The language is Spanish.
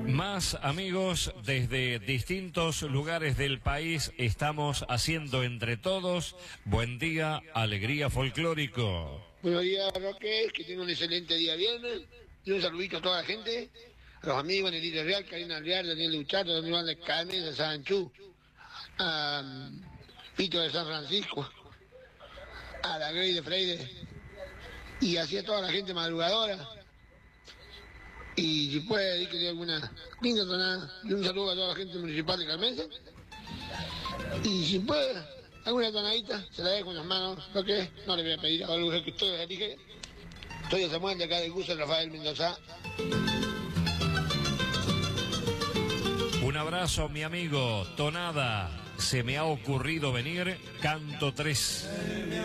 Más amigos desde distintos lugares del país estamos haciendo entre todos Buen Día, Alegría Folclórico. Buenos días, Roque, que tenga un excelente día viernes. Y un saludito a toda la gente, a los amigos, Nelito Real, Karina Real, Daniel Luchato, Daniel Iván de Carmen, de Sanchú, a Pito de San Francisco, a la Grey de Freire, y así a toda la gente madrugadora. Y si puede, decir que dio alguna linda tonada, y un saludo a toda la gente municipal de Carmense. Y si puede, alguna tonadita, se la dejo con las manos, porque no le voy a pedir a la luz que ustedes eligen. Soy de Samuel, de acá del Gusto, Rafael Mendoza. Un abrazo, mi amigo. Tonada, se me ha ocurrido venir, canto 3.